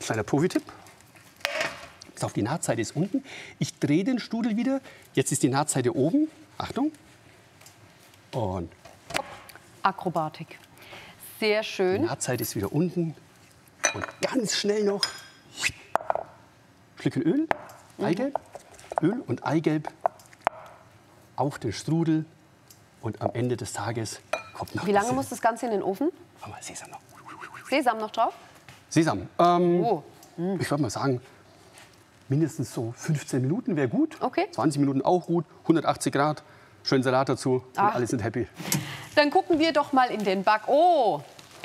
kleiner Profi-Tipp. Auf die Nahtseite ist unten. Ich drehe den Strudel wieder. Jetzt ist die Nahtseite oben. Achtung. Und Akrobatik. Sehr schön. die Nahtseite ist wieder unten. Und ganz schnell noch Schlückchen Öl, Eigelb, Öl und Eigelb auf den Strudel. Und am Ende des Tages kommt noch. Wie lange muss das Ganze in den Ofen? Mach mal Sesam noch. Sesam noch drauf? Sesam. Oh. Ich würde mal sagen, mindestens so 15 Minuten wäre gut. Okay. 20 Minuten auch gut. 180 Grad. Schön Salat dazu. Und alle sind happy. Dann gucken wir doch mal in den Backofen.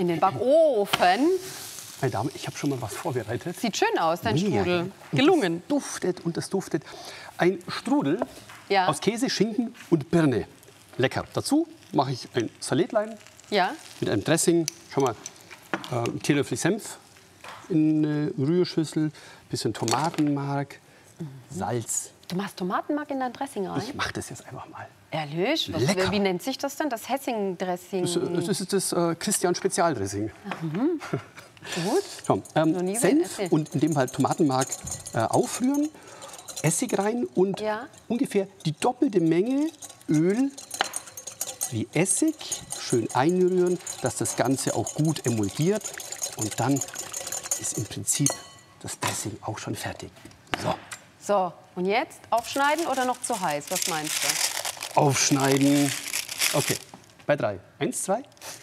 Meine Dame, ich habe schon mal was vorbereitet. Sieht schön aus, dein Strudel. Und Gelungen. Das duftet und das duftet. Ein Strudel Ja. aus Käse, Schinken und Birne. Lecker. Dazu mache ich ein Salätlein Ja. mit einem Dressing. Schau mal, ein Teelöffel Senf in eine Rührschüssel, bisschen Tomatenmark, Salz. Du machst Tomatenmark in dein Dressing rein? Ich mache das jetzt einfach mal. Ehrlich? Lecker. Wie nennt sich das denn? Das Hessing-Dressing? Das ist das Christian Spezialdressing. Gut. So, nie Senf erzählt. und in dem Fall Tomatenmark aufrühren, Essig rein und Ja. ungefähr die doppelte Menge Öl wie Essig schön einrühren, dass das Ganze auch gut emulgiert. Und dann ist im Prinzip das Dressing auch schon fertig. So, So, und jetzt aufschneiden oder noch zu heiß? Was meinst du? aufschneiden. Okay, bei 3. 1, 2.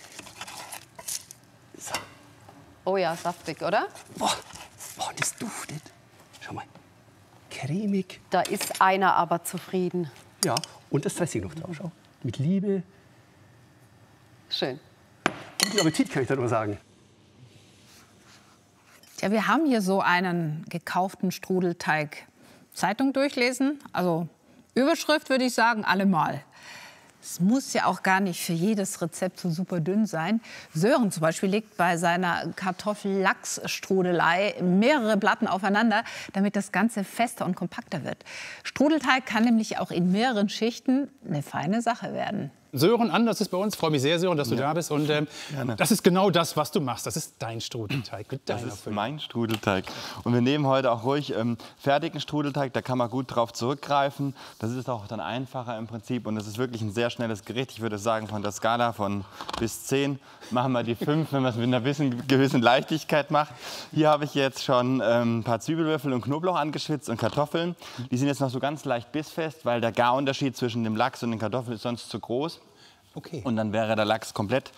So. Oh ja, saftig, oder? Boah, boah, das duftet. Schau mal, cremig. Da ist einer aber zufrieden. Ja, und das Dressing noch drauf. Schau. Mit Liebe. Schön. Guten Appetit, kann ich da nur sagen. Ja, wir haben hier so einen gekauften Strudelteig. Zeitung durchlesen, also Überschrift würde ich sagen, allemal. Es muss ja auch gar nicht für jedes Rezept so super dünn sein. Sören zum Beispiel legt bei seiner Kartoffel-Lachs-Strudelei mehrere Platten aufeinander, damit das Ganze fester und kompakter wird. Strudelteig kann nämlich auch in mehreren Schichten eine feine Sache werden. Sören Anders ist bei uns. Ich freue mich sehr, Sören, dass du da bist. Und das ist genau das, was du machst. Das ist dein Strudelteig. Mit Das deiner ist Füllung. mein Strudelteig. Und wir nehmen heute auch ruhig fertigen Strudelteig. Da kann man gut drauf zurückgreifen. Das ist auch dann einfacher im Prinzip. Und das ist wirklich ein sehr schnelles Gericht. Ich würde sagen, von der Skala von bis 10 machen wir die 5, wenn man es mit einer gewissen Leichtigkeit macht. Hier habe ich jetzt schon ein paar Zwiebelwürfel und Knoblauch angeschwitzt und Kartoffeln. Die sind jetzt noch so ganz leicht bissfest, weil der Garunterschied zwischen dem Lachs und den Kartoffeln ist sonst zu groß. Okay. Und dann wäre der Lachs komplett,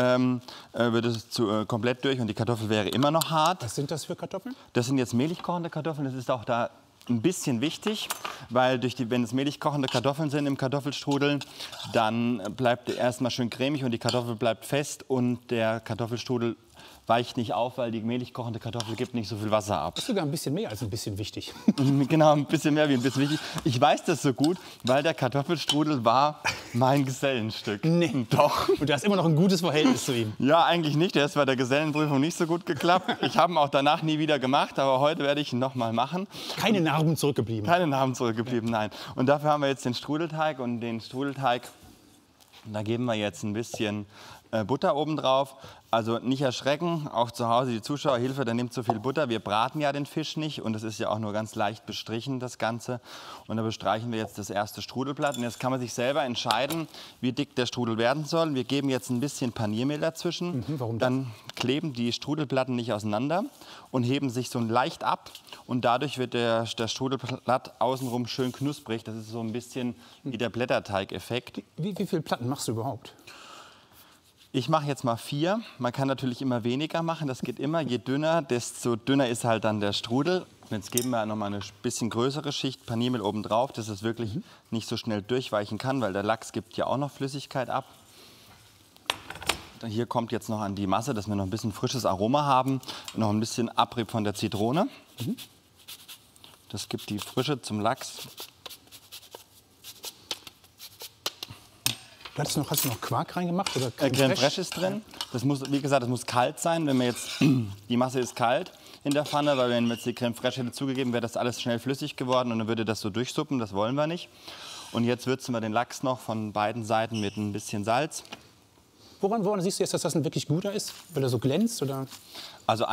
komplett durch und die Kartoffel wäre immer noch hart. Was sind das für Kartoffeln? Das sind jetzt mehlig kochende Kartoffeln. Das ist auch da ein bisschen wichtig, weil wenn es mehlig kochende Kartoffeln sind im Kartoffelstrudel, dann bleibt er erstmal schön cremig und die Kartoffel bleibt fest und der Kartoffelstrudel weicht nicht auf, weil die mehlig kochende Kartoffel gibt nicht so viel Wasser ab. Das ist sogar ein bisschen mehr als ein bisschen wichtig. Genau, ein bisschen mehr wie ein bisschen wichtig. Ich weiß das so gut, weil der Kartoffelstrudel war mein Gesellenstück. Nee. Doch. Und du hast immer noch ein gutes Verhältnis zu ihm. Ja, eigentlich nicht. Der ist bei der Gesellenprüfung nicht so gut geklappt. Ich habe ihn auch danach nie wieder gemacht, aber heute werde ich ihn noch mal machen. Keine Narben zurückgeblieben. Keine Narben zurückgeblieben, nein. Und dafür haben wir jetzt den Strudelteig und den Strudelteig, da geben wir jetzt ein bisschen Butter oben drauf. Also nicht erschrecken, auch zu Hause die Zuschauer, Hilfe, da nimmt zu viel Butter. Wir braten ja den Fisch nicht und es ist ja auch nur ganz leicht bestrichen, das Ganze. Und da bestreichen wir jetzt das erste Strudelblatt. Und jetzt kann man sich selber entscheiden, wie dick der Strudel werden soll. Wir geben jetzt ein bisschen Paniermehl dazwischen. Warum das? Dann kleben die Strudelplatten nicht auseinander und heben sich so leicht ab. Und dadurch wird der Strudelblatt außenrum schön knusprig. Das ist so ein bisschen wie der Blätterteig-Effekt. Wie viele Platten machst du überhaupt? Ich mache jetzt mal 4. Man kann natürlich immer weniger machen, das geht immer. Je dünner, desto dünner ist halt dann der Strudel. Jetzt geben wir noch mal eine bisschen größere Schicht Paniermehl oben drauf, dass es wirklich nicht so schnell durchweichen kann, weil der Lachs gibt ja auch noch Flüssigkeit ab. Hier kommt jetzt noch an die Masse, dass wir noch ein bisschen frisches Aroma haben. Noch ein bisschen Abrieb von der Zitrone. Das gibt die Frische zum Lachs. Hast du noch Quark reingemacht? Oder Creme fraiche ist drin. Das muss, wie gesagt, das muss kalt sein. Wenn wir jetzt, die Masse ist kalt in der Pfanne, weil wenn wir jetzt die Creme fraiche hätte zugegeben, wäre das alles schnell flüssig geworden und dann würde das so durchsuppen. Das wollen wir nicht. Und jetzt würzen wir den Lachs noch von beiden Seiten mit ein bisschen Salz. Woran siehst du jetzt, dass das ein wirklich guter ist? Weil er so glänzt? Oder? Also